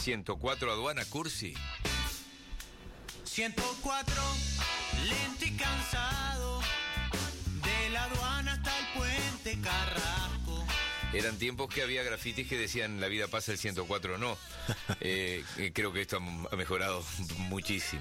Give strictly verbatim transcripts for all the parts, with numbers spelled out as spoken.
ciento cuatro aduana, Cursi. ciento cuatro, lento y cansado, de la aduana hasta el puente Carrasco. Eran tiempos que había grafitis que decían la vida pasa, el ciento cuatro no. Eh, creo que esto ha mejorado muchísimo.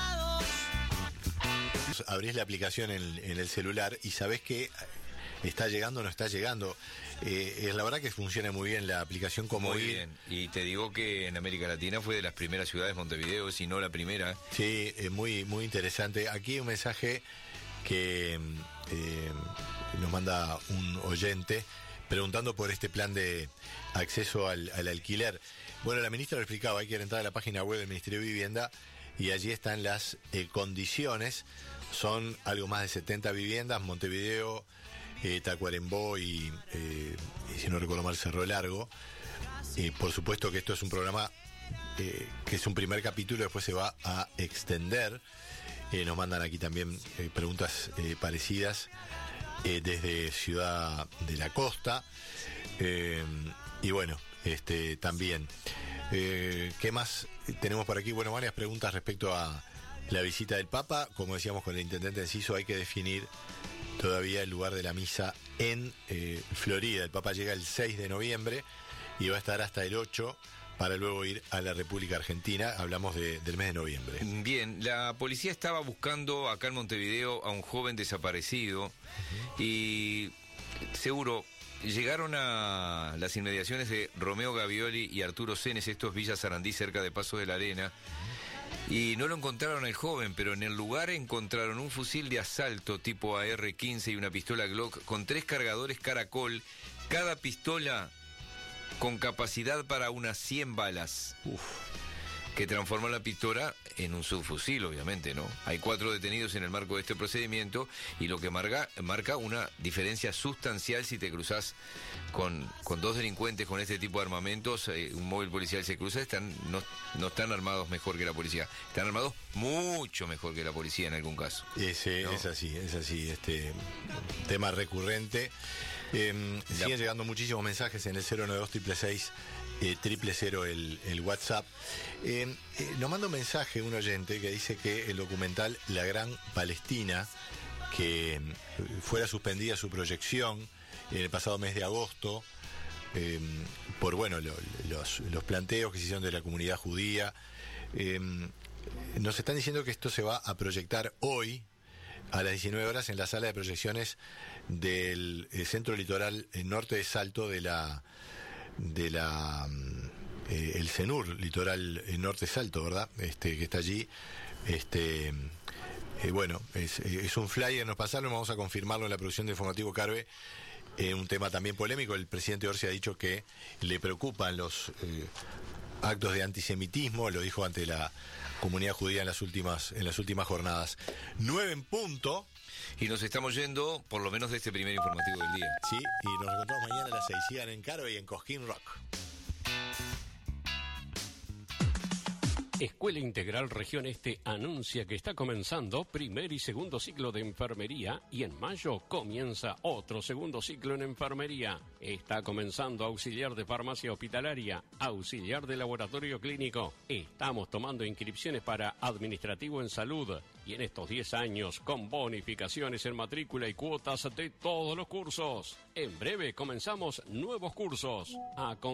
Abrís la aplicación en, en el celular y sabés que está llegando o no está llegando. Eh, es la verdad que funciona muy bien la aplicación como Muy ir. bien. Y te digo que en América Latina fue de las primeras ciudades, Montevideo, si no la primera. Sí, es muy, muy interesante. Aquí un mensaje que eh, nos manda un oyente preguntando por este plan de acceso al, al alquiler. Bueno, la ministra lo explicaba, hay que entrar a la página web del Ministerio de Vivienda y allí están las eh, condiciones. Son algo más de setenta viviendas, Montevideo, eh, Tacuarembó y, eh, y si no recuerdo mal, Cerro Largo. Eh, por supuesto que esto es un programa eh, que es un primer capítulo, después se va a extender. Eh, nos mandan aquí también eh, preguntas eh, parecidas eh, desde Ciudad de la Costa. Eh, y bueno, este también. Eh, ¿Qué más tenemos por aquí? Bueno, varias preguntas respecto a la visita del Papa. Como decíamos con el intendente Enciso, hay que definir todavía el lugar de la misa en eh, Florida. El Papa llega el seis de noviembre y va a estar hasta el ocho para luego ir a la República Argentina. Hablamos de, del mes de noviembre. Bien, la policía estaba buscando acá en Montevideo a un joven desaparecido. Uh-huh. Y seguro llegaron a las inmediaciones de Romeo Gavioli y Arturo Senes, estos Villa Sarandí, cerca de Paso de la Arena. Y no lo encontraron el joven, pero en el lugar encontraron un fusil de asalto tipo A R quince y una pistola Glock con tres cargadores Caracol, cada pistola con capacidad para unas cien balas. Uf. Que transformó la pistola en un subfusil, obviamente, ¿no? Hay cuatro detenidos en el marco de este procedimiento y lo que marca, marca una diferencia sustancial si te cruzás con, con dos delincuentes con este tipo de armamentos. Eh, un móvil policial se cruza, están, no, no están armados mejor que la policía, están armados mucho mejor que la policía en algún caso. Ese, ¿no? Es así, es así, este tema recurrente. Eh, la... Siguen llegando muchísimos mensajes en el cero nueve dos seis seis seis, triple cero el, el WhatsApp. Eh, eh, nos manda un mensaje un oyente que dice que el documental La Gran Palestina, que eh, fuera suspendida su proyección en el pasado mes de agosto, eh, por bueno lo, los, los planteos que se hicieron de la comunidad judía. Eh, nos están diciendo que esto se va a proyectar hoy a las diecinueve horas en la sala de proyecciones del Centro Litoral Norte de Salto de la de la eh, el CENUR Litoral Norte Salto, ¿verdad? Este que está allí. Este eh, bueno, es, es un flyer, nos pasaron, vamos a confirmarlo en la producción de Informativo Carve. Eh, un tema también polémico. El presidente Orsi ha dicho que le preocupan los eh, actos de antisemitismo, lo dijo ante la comunidad judía en las últimas en las últimas jornadas. Nueve en punto. Y nos estamos yendo, por lo menos, de este primer informativo del día. Sí, y nos encontramos mañana a las seis. Sigan en Caro y en Cosquín Rock. Escuela Integral Región Este anuncia que está comenzando primer y segundo ciclo de enfermería y en mayo comienza otro segundo ciclo en enfermería. Está comenzando auxiliar de farmacia hospitalaria, auxiliar de laboratorio clínico. Estamos tomando inscripciones para administrativo en salud y en estos diez años con bonificaciones en matrícula y cuotas de todos los cursos. En breve comenzamos nuevos cursos. A